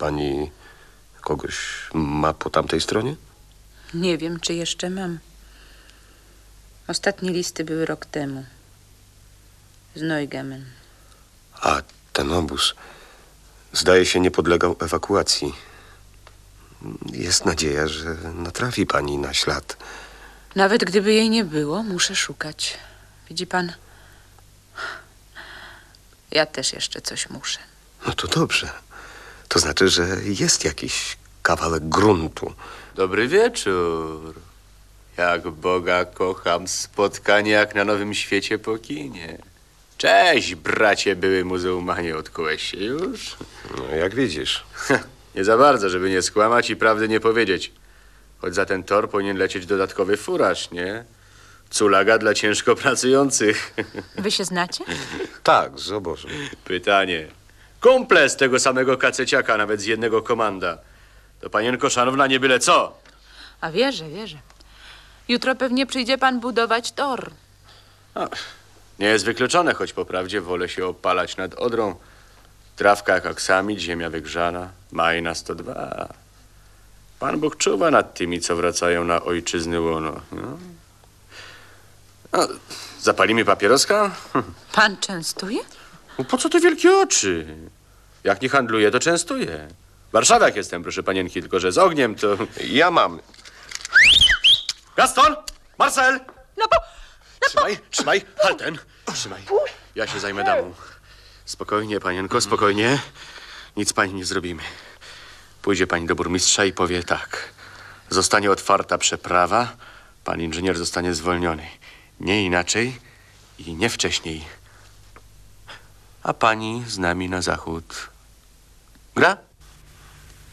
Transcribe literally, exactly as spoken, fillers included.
pani kogoś ma po tamtej stronie? Nie wiem, czy jeszcze mam. Ostatnie listy były rok temu. Z Neugemen. A ten obóz, zdaje się, nie podlegał ewakuacji. Jest nadzieja, że natrafi pani na ślad. Nawet gdyby jej nie było, muszę szukać. Widzi pan? Ja też jeszcze coś muszę. No to dobrze. To znaczy, że jest jakiś kawałek gruntu. Dobry wieczór. Jak Boga kocham, spotkanie jak na Nowym Świecie po kinie. Cześć, bracie były muzułmanie, odkułeś się już? No, jak widzisz. Nie za bardzo, żeby nie skłamać i prawdy nie powiedzieć. Choć za ten tor powinien lecieć dodatkowy furaż, nie? Culaga dla ciężko pracujących. Wy się znacie? Tak, z obozu. Pytanie. Kumple z tego samego kaceciaka, nawet z jednego komanda. To panienko szanowna nie byle co. A wierzę, wierzę. Jutro pewnie przyjdzie pan budować tor. A, nie jest wykluczone, choć po prawdzie wolę się opalać nad Odrą. Trawka jak aksamit, ziemia wygrzana, maj na sto dwa. Pan Bóg czuwa nad tymi, co wracają na ojczyzny łono. No. No, zapalimy papieroska? Pan częstuje? No, po co te wielkie oczy? Jak nie handluję, to częstuję. Warszawiak jestem, proszę panienki, tylko że z ogniem to... Ja mam. Gaston! Marcel! No bo... Trzymaj, trzymaj, halten. Trzymaj. Ja się zajmę damą. Spokojnie, panienko, spokojnie. Nic pani nie zrobimy. Pójdzie pani do burmistrza i powie tak. Zostanie otwarta przeprawa, pan inżynier zostanie zwolniony. Nie inaczej i nie wcześniej. A pani z nami na zachód. Gra?